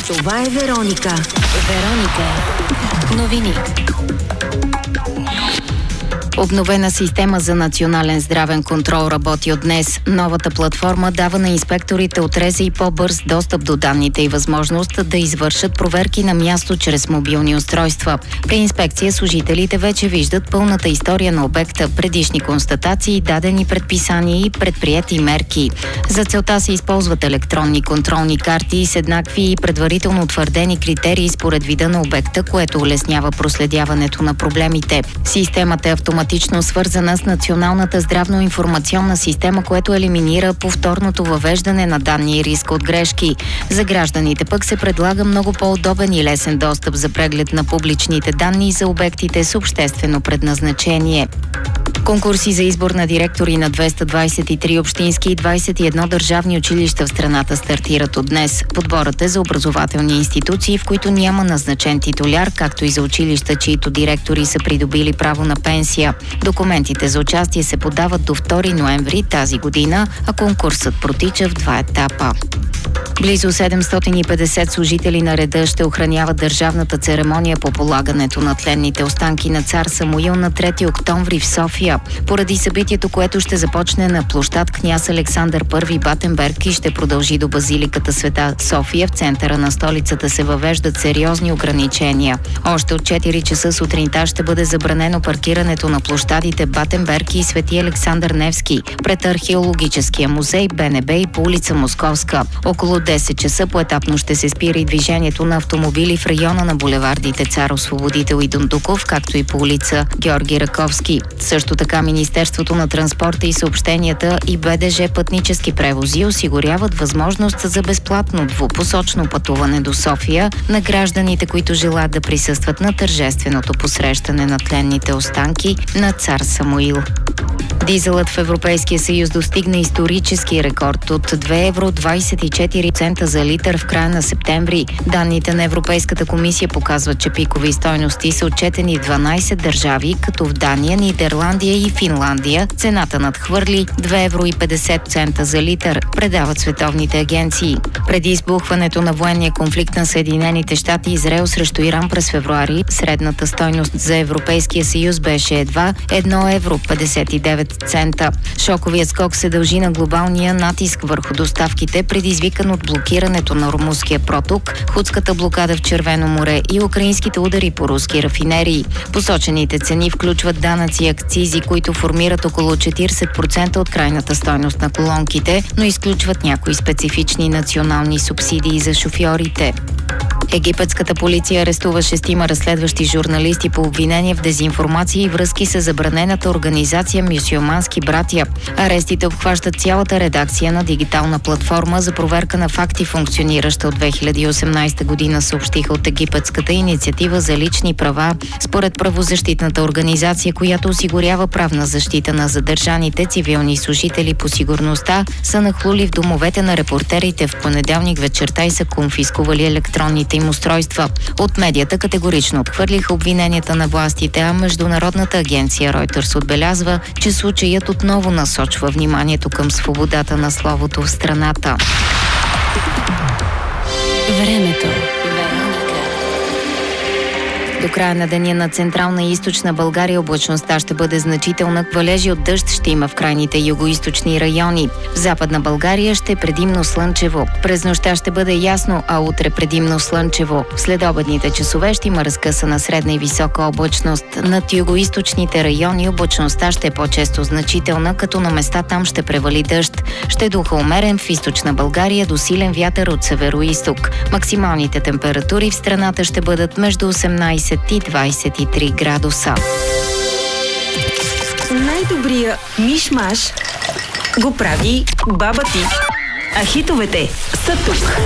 Това е Вероника. Вероника. Новини. Обновена система за национален здравен контрол работи от днес. Новата платформа дава на инспекторите от РЗИ по-бърз достъп до данните и възможност да извършат проверки на място чрез мобилни устройства. При инспекция служителите вече виждат пълната история на обекта, предишни констатации, дадени предписания и предприети мерки. За целта се използват електронни контролни карти с еднакви и предварително утвърдени критерии според вида на обекта, което улеснява проследяването на проблемите. Системата е автоматично свързана с Националната здравно-информационна система, което елиминира повторното въвеждане на данни и риск от грешки. За гражданите пък се предлага много по-удобен и лесен достъп за преглед на публичните данни за обектите с обществено предназначение. Конкурси за избор на директори на 223 общински и 21 държавни училища в страната стартират от днес. Подборът е за образователни институции, в които няма назначен титуляр, както и за училища, чието директори са придобили право на пенсия. Документите за участие се подават до 2 ноември тази година, а конкурсът протича в 2 етапа. Близо 750 служители на реда ще охраняват държавната церемония по полагането на тленните останки на цар Самуил на 3 октомври в София. Поради събитието, което ще започне на площад Княз Александър I Батенберг и ще продължи до базиликата Света София, в центъра на столицата се въвеждат сериозни ограничения. Още от 4 часа сутринта ще бъде забранено паркирането на площадите Батенберг и Свети Александър Невски пред Археологическия музей, БНБ и по улица Московска. Около 10 часа поетапно ще се спира и движението на автомобили в района на булевардите Цар Освободител и Дондуков, както и по улица Георги Раковски. Също така Министерството на транспорта и съобщенията и БДЖ пътнически превози осигуряват възможност за безплатно двупосочно пътуване до София на гражданите, които желаят да присъстват на тържественото посрещане на тленните останки на цар Самуил. Дизелът в Европейския съюз достигна исторически рекорд от 2,24 евро за литър в края на септември. Данните на Европейската комисия показват, че пикови стойности са отчетени в 12 държави, като в Дания, Нидерландия и Финландия цената надхвърли 2,50 евро за литър, предават световните агенции. Преди избухването на военния конфликт на Съединените щати и Израел срещу Иран през февруари, средната стойност за Европейския съюз беше едва 1,59 евро. Шоковият скок се дължи на глобалния натиск върху доставките, предизвикан от блокирането на Ормузския проток, худската блокада в Червено море и украинските удари по руски рафинерии. Посочените цени включват данъци и акцизи, които формират около 40% от крайната стойност на колонките, но изключват някои специфични национални субсидии за шофьорите. Египетската полиция арестува 6 разследващи журналисти по обвинение в дезинформация и връзки с забранената организация Мюсюлмански братия. Арестите обхващат цялата редакция на дигитална платформа за проверка на факти, функционираща от 2018 година, съобщиха от Египетската инициатива за лични права. Според правозащитната организация, която осигурява правна защита на задържаните цивилни служители по сигурността, са нахлули в домовете на репортерите в понеделник вечерта и са конфискували електронните им устройства. От медията категорично отхвърлиха обвиненията на властите, а Международната агенция Reuters отбелязва, че случаят отново насочва вниманието към свободата на словото в страната. Времето. До края на деня на Централна и Източна България облачността ще бъде значителна. Валежи от дъжд ще има в крайните югоизточни райони. В Западна България ще е предимно слънчево. През нощта ще бъде ясно, а утре предимно слънчево. В следобедните часове ще има разкъсана средна и висока облачност. Над югоизточните райони облачността ще е по-често значителна, като на места там ще превали дъжд. Ще духа умерен в Източна България до силен вятър от северо-изток. Максималните температури в страната ще бъдат между 18 и 23 градуса. Най-добрия миш-маш го прави баба ти. А хитовете са тук.